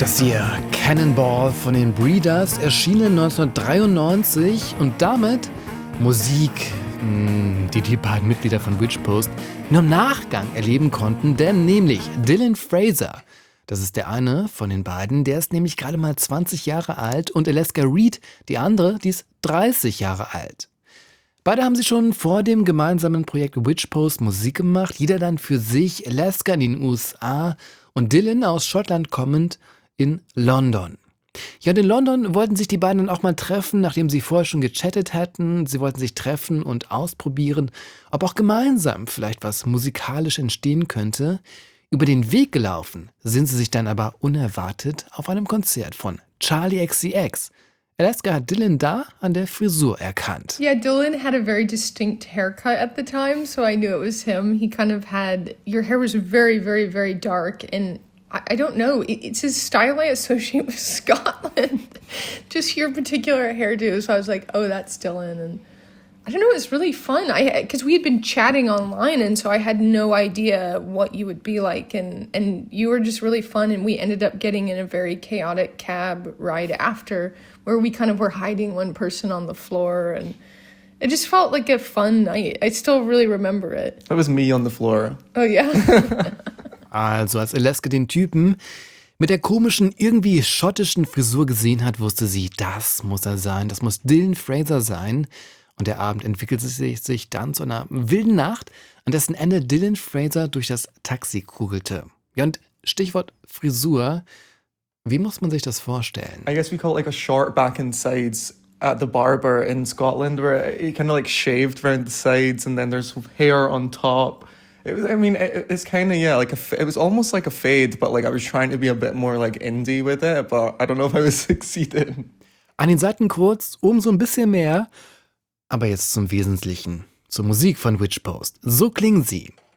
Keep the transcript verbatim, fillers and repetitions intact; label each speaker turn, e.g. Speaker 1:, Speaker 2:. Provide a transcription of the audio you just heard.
Speaker 1: Das hier, Cannonball von den Breeders, erschienen neunzehnhundertdreiundneunzig und damit Musik, mh, die die beiden Mitglieder von Witchpost nur im Nachgang erleben konnten, denn nämlich Dylan Fraser, das ist der eine von den beiden, der ist nämlich gerade mal zwanzig Jahre alt und Alaska Reed, die andere, die ist dreißig Jahre alt. Beide haben sie schon vor dem gemeinsamen Projekt Witchpost Musik gemacht, jeder dann für sich, Alaska in den U S A und Dylan aus Schottland kommend in London. Ja, und in London wollten sich die beiden dann auch mal treffen, nachdem sie vorher schon gechattet hatten. Sie wollten sich treffen und ausprobieren, ob auch gemeinsam vielleicht was musikalisch entstehen könnte. Über den Weg gelaufen sind sie sich dann aber unerwartet auf einem Konzert von Charli X C X. Alaska hat Dylan da an der Frisur erkannt.
Speaker 2: Yeah, Dylan had a very distinct haircut at the time, so I knew it was him. He kind of had, your hair was very, very, very dark, and I, I don't know, it, it's his style I associate with Scotland. Just your particular hairdo, so I was like, oh, that's Dylan, and I don't know, it was really fun. I because we had been chatting online, and so I had no idea what you would be like, and and you were just really fun, and we ended up getting in a very chaotic cab ride after, where we kind of were hiding one person on the floor, and it just felt like a fun night. I still really remember it.
Speaker 3: That was me on the floor.
Speaker 2: Oh yeah.
Speaker 1: Also als Alaska den Typen mit der komischen, irgendwie schottischen Frisur gesehen hat, wusste sie, das muss er sein, das muss Dylan Fraser sein. Und der Abend entwickelte sich, sich dann zu einer wilden Nacht, an dessen Ende Dylan Fraser durch das Taxi kugelte. Ja, und Stichwort Frisur, wie muss man sich das vorstellen?
Speaker 3: I guess we call it like a short back and sides at the barber in Scotland, where it kind of like shaved around the sides and then there's hair on top. It was, I mean, it, it's kind of, yeah, like a, it was almost like a fade, but like I was trying to be a bit more like indie with it, but I don't know if I was succeeding.
Speaker 1: An den Seiten kurz, oben so ein bisschen mehr. Aber jetzt zum Wesentlichen, zur Musik von Witchpost. So klingen sie.